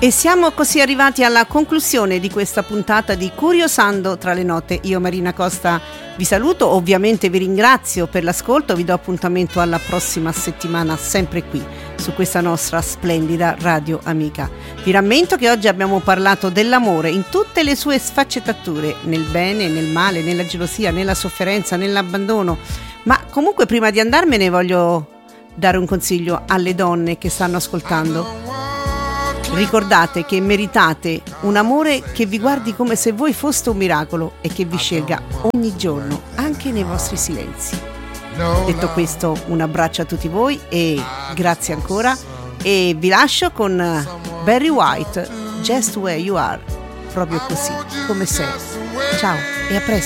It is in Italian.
E siamo così arrivati alla conclusione di questa puntata di Curiosando tra le note. Io, Marina Costa, vi saluto, ovviamente vi ringrazio per l'ascolto, vi do appuntamento alla prossima settimana sempre qui su questa nostra splendida radio amica. Vi rammento che oggi abbiamo parlato dell'amore in tutte le sue sfaccettature, nel bene, nel male, nella gelosia, nella sofferenza, nell'abbandono. Ma comunque prima di andarmene voglio dare un consiglio alle donne che stanno ascoltando. Ricordate che meritate un amore che vi guardi come se voi foste un miracolo e che vi scelga ogni giorno, anche nei vostri silenzi. Detto questo, un abbraccio a tutti voi e grazie ancora, e vi lascio con Barry White, Just Where You Are, proprio così, come sei. Ciao e a presto.